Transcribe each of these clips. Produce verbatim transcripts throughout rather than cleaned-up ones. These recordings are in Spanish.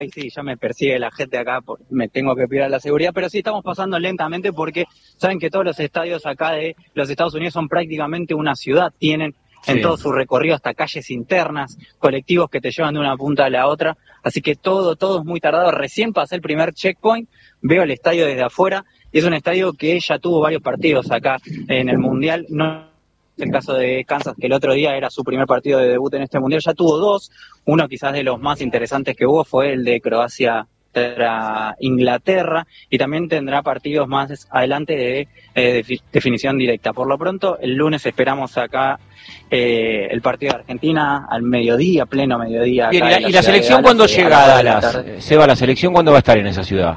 sí, ya me persigue la gente acá, por, me tengo que pedir a la seguridad, pero sí estamos pasando lentamente porque saben que todos los estadios acá de los Estados Unidos son prácticamente una ciudad, tienen sí. en todo su recorrido hasta calles internas, colectivos que te llevan de una punta a la otra, así que todo, todo es muy tardado. Recién pasé el primer checkpoint, veo el estadio desde afuera, y es un estadio que ya tuvo varios partidos acá en el Mundial, no el caso de Kansas, que el otro día era su primer partido de debut en este Mundial, ya tuvo dos, uno quizás de los más interesantes que hubo fue el de Croacia contra Inglaterra, y también tendrá partidos más adelante de eh, de definición directa. Por lo pronto, el lunes esperamos acá eh, el partido de Argentina al mediodía, pleno mediodía. Bien, acá ¿y la, y la selección cuándo llega a Dallas? Seba, ¿la selección cuándo va a estar en esa ciudad?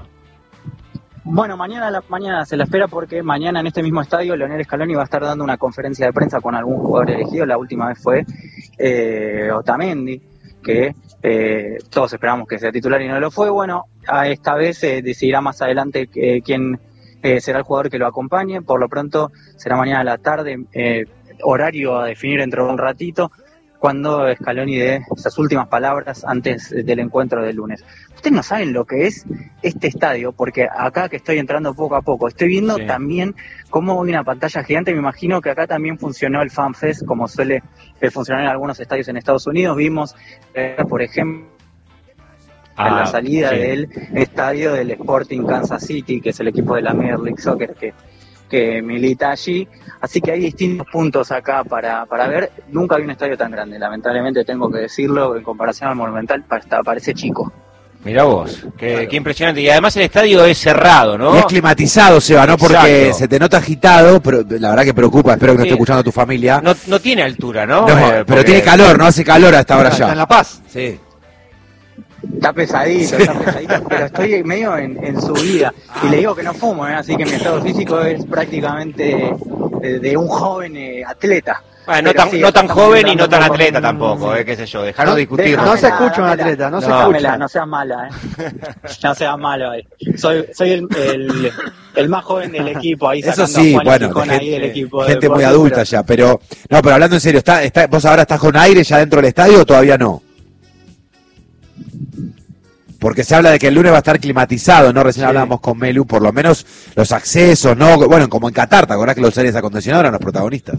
Bueno, mañana la mañana se la espera porque mañana en este mismo estadio Leonel Scaloni va a estar dando una conferencia de prensa con algún jugador elegido. La última vez fue eh, Otamendi, que eh, todos esperamos que sea titular y no lo fue. Bueno, a esta vez eh, decidirá más adelante eh, quién eh, será el jugador que lo acompañe. Por lo pronto será mañana a la tarde, eh, horario a definir dentro de un ratito, cuando Scaloni dé esas últimas palabras antes del encuentro del lunes. Ustedes no saben lo que es este estadio, porque acá que estoy entrando poco a poco, estoy viendo sí. también cómo hay una pantalla gigante. Me imagino que acá también funcionó el Fan Fest, como suele eh, funcionar en algunos estadios en Estados Unidos. Vimos, eh, por ejemplo, ah, en la salida sí. del estadio del Sporting Kansas City, que es el equipo de la Major League Soccer que que milita allí, así que hay distintos puntos acá para, para ver. Nunca vi un estadio tan grande, lamentablemente tengo que decirlo, en comparación al Monumental parece chico. Mirá vos, qué, claro. qué impresionante. Y además el estadio es cerrado, ¿no? Y es climatizado, Seba, ¿no? Porque Exacto. se te nota agitado, pero la verdad que preocupa, espero que no sí. esté escuchando a tu familia. No, no tiene altura, ¿no? no eh, pero porque... tiene calor, ¿no? Hace calor hasta ahora ya. Está en La Paz. Sí. Está pesadito, está pesadito, pero estoy medio en, en subida. Y le digo que no fumo, ¿eh? Así que mi estado físico es prácticamente de, de un joven eh, atleta. Bueno, no tan, sí, no tan joven y no tan atleta tampoco, eh, qué sé yo, dejaros no, discutir. No se escucha un atleta, no, no se escucha. No seas mala, eh. No seas malo, eh. Soy, soy el, el, el más joven del equipo, ahí Eso sí, a bueno, gente, ahí del equipo gente de muy adulta pero... ya, pero, no, pero hablando en serio, ¿está, está, ¿vos ahora estás con aire ya dentro del estadio o todavía no? Porque se habla de que el lunes va a estar climatizado, ¿no? Recién sí. hablábamos con Melu, por lo menos los accesos, ¿no? Bueno, como en Qatar, ¿te acordás que los aires acondicionados eran los protagonistas?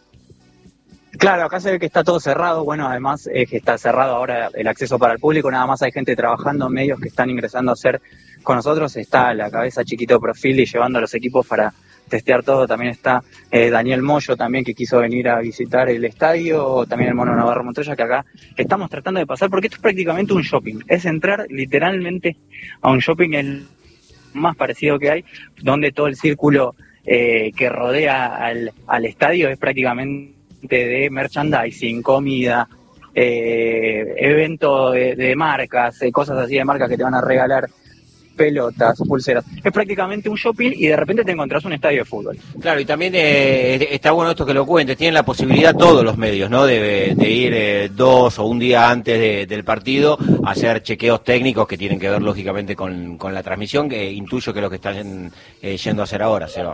Claro, acá se ve que está todo cerrado. Bueno, además es que está cerrado ahora el acceso para el público, nada más hay gente trabajando, medios que están ingresando a hacer con nosotros. Está la cabeza Chiquito Profil y llevando los equipos para testear todo. También está eh, Daniel Moyo también, que quiso venir a visitar el estadio, también el Mono Navarro Montoya, que acá estamos tratando de pasar, porque esto es prácticamente un shopping, es entrar literalmente a un shopping el más parecido que hay, donde todo el círculo eh, que rodea al, al estadio es prácticamente de merchandising, comida, eh, evento de, de marcas, eh, cosas así de marcas que te van a regalar, pelotas, pulseras. Es prácticamente un shopping y de repente te encontrás un estadio de fútbol. Claro, y también eh, está bueno esto que lo cuentes. Tienen la posibilidad todos los medios, ¿no? De, de ir eh, dos o un día antes de, del partido a hacer chequeos técnicos que tienen que ver lógicamente con, con la transmisión, que intuyo que es lo que están eh, yendo a hacer ahora, Seba.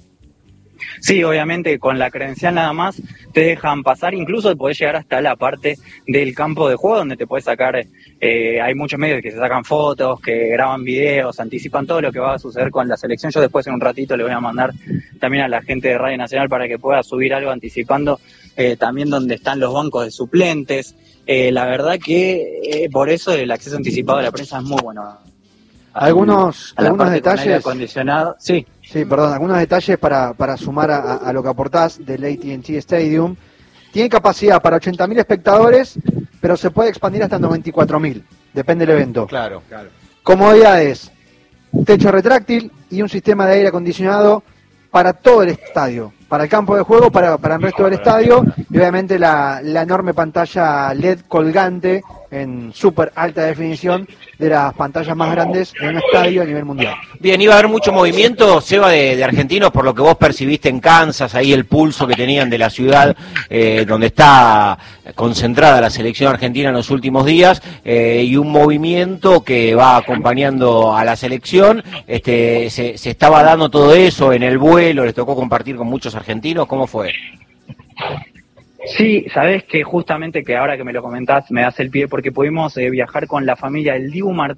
Sí, obviamente con la credencial nada más te dejan pasar, incluso podés llegar hasta la parte del campo de juego donde te podés sacar, eh, hay muchos medios que se sacan fotos, que graban videos, anticipan todo lo que va a suceder con la selección. Yo después en un ratito le voy a mandar también a la gente de Radio Nacional para que pueda subir algo anticipando eh, también donde están los bancos de suplentes. Eh, la verdad que eh, por eso el acceso anticipado a la prensa es muy bueno. Algunos, a la algunos parte detalles. Con aire acondicionado, sí. Sí, perdón, algunos detalles para, para sumar a, a lo que aportás del A T and T Stadium. Tiene capacidad para ochenta mil espectadores, pero se puede expandir hasta noventa y cuatro mil, depende del evento. Claro, claro. Comodidades, techo retráctil y un sistema de aire acondicionado para todo el estadio, para el campo de juego, para, para el resto del estadio, y obviamente la, la enorme pantalla L E D colgante en súper alta definición, de las pantallas más grandes en un estadio a nivel mundial. Bien, iba a haber mucho movimiento, Seba, de, de argentinos, por lo que vos percibiste en Kansas, ahí el pulso que tenían de la ciudad eh, donde está concentrada la selección argentina en los últimos días, eh, y un movimiento que va acompañando a la selección. Este, se, se estaba dando todo eso en el vuelo, les tocó compartir con muchos argentinos, ¿cómo fue? Sí, sabés que justamente que ahora que me lo comentás me das el pie porque pudimos eh, viajar con la familia del Dibu Martínez